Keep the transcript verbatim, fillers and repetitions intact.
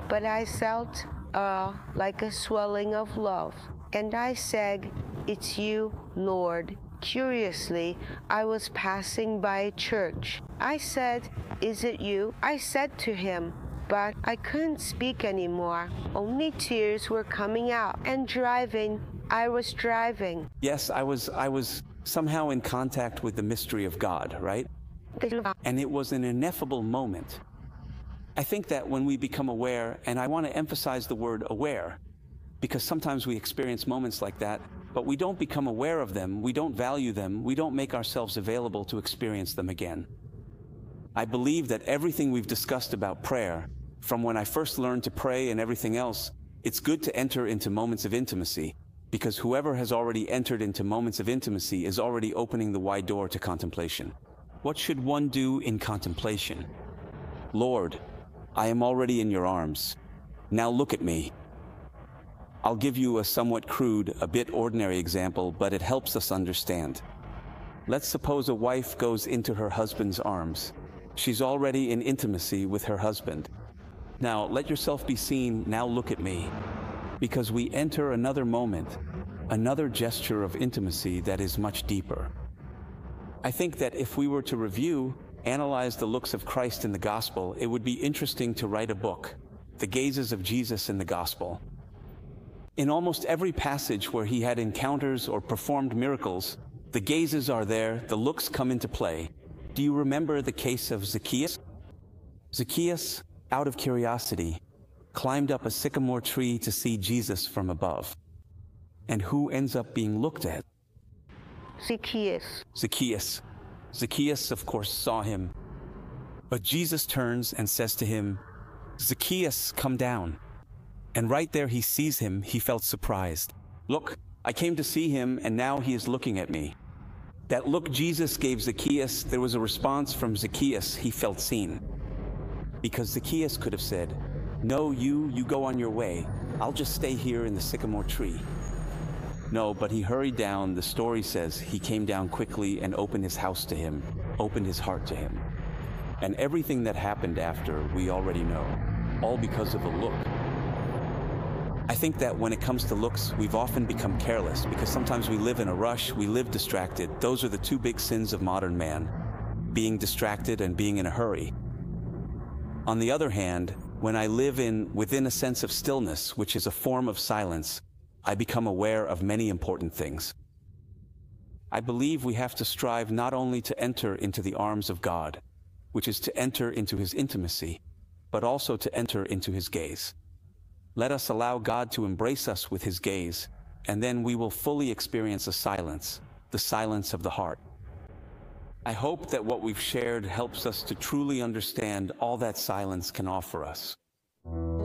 but I felt uh, like a swelling of love. And I said, "It's you, Lord." Curiously, I was passing by a church. I said, "Is it you?" I said to him, but I couldn't speak anymore. Only tears were coming out. And driving, I was driving. Yes, I was, I was somehow in contact with the mystery of God, right? And it was an ineffable moment. I think that when we become aware, and I want to emphasize the word aware, because sometimes we experience moments like that, but we don't become aware of them, we don't value them, we don't make ourselves available to experience them again. I believe that everything we've discussed about prayer, from when I first learned to pray and everything else, it's good to enter into moments of intimacy, because whoever has already entered into moments of intimacy is already opening the wide door to contemplation. What should one do in contemplation? Lord, I am already in your arms. Now look at me. I'll give you a somewhat crude, a bit ordinary example, but it helps us understand. Let's suppose a wife goes into her husband's arms. She's already in intimacy with her husband. Now, let yourself be seen, now look at me. Because we enter another moment, another gesture of intimacy that is much deeper. I think that if we were to review, analyze the looks of Christ in the gospel, it would be interesting to write a book, The Gazes of Jesus in the Gospel. In almost every passage where he had encounters or performed miracles, the gazes are there, the looks come into play. Do you remember the case of Zacchaeus? Zacchaeus, out of curiosity, climbed up a sycamore tree to see Jesus from above. And who ends up being looked at? Zacchaeus. Zacchaeus. Zacchaeus, of course, saw him. But Jesus turns and says to him, "Zacchaeus, come down." And right there he sees him, he felt surprised. Look, I came to see him, and now he is looking at me. That look Jesus gave Zacchaeus, there was a response from Zacchaeus, he felt seen. Because Zacchaeus could have said, "No, you, you go on your way. I'll just stay here in the sycamore tree." No, but he hurried down. The story says he came down quickly and opened his house to him, opened his heart to him. And everything that happened after, we already know, all because of a look. I think that when it comes to looks, we've often become careless because sometimes we live in a rush, we live distracted. Those are the two big sins of modern man, being distracted and being in a hurry. On the other hand, when I live in within a sense of stillness, which is a form of silence, I become aware of many important things. I believe we have to strive not only to enter into the arms of God, which is to enter into his intimacy, but also to enter into his gaze. Let us allow God to embrace us with his gaze, and then we will fully experience a silence, the silence of the heart. I hope that what we've shared helps us to truly understand all that silence can offer us.